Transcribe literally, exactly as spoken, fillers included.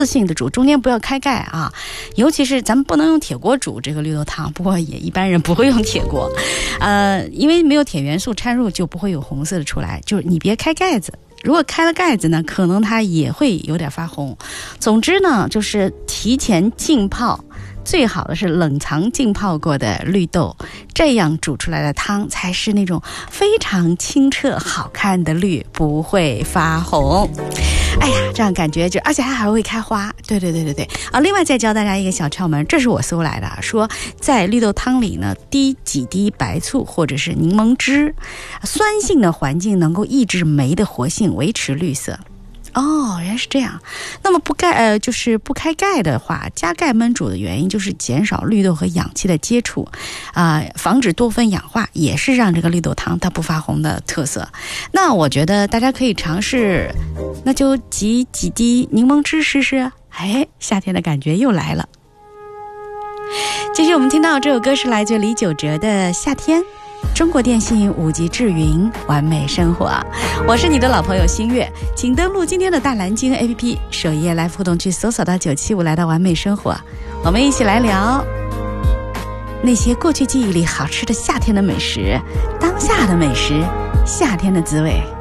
性的煮，中间不要开盖啊，尤其是咱们不能用铁锅煮这个绿豆汤，不过也一般人不会用铁锅，呃，因为没有铁元素掺入就不会有红色的出来，就是你别开盖子。如果开了盖子呢，可能它也会有点发红。总之呢，就是提前浸泡，最好的是冷藏浸泡过的绿豆，这样煮出来的汤才是那种非常清澈好看的绿，不会发红。哎呀，这样感觉就，而且它还会开花。对对对对对啊！另外再教大家一个小窍门，这是我搜来的，说在绿豆汤里呢滴几滴白醋或者是柠檬汁，酸性的环境能够抑制酶的活性，维持绿色。哦，原来是这样。那么不盖呃，就是不开盖的话，加盖焖煮的原因就是减少绿豆和氧气的接触，啊、呃，防止多酚氧化，也是让这个绿豆汤它不发红的特色。那我觉得大家可以尝试，那就挤几滴柠檬汁试试，哎，夏天的感觉又来了。继续我们听到这首歌是来自李玖哲的《夏天》。中国电信五 G 智云，完美生活。我是你的老朋友新月，请登录今天的大蓝鲸 A P P 首页来互动区搜索到九七五，来到完美生活，我们一起来聊那些过去记忆里好吃的夏天的美食，当下的美食，夏天的滋味。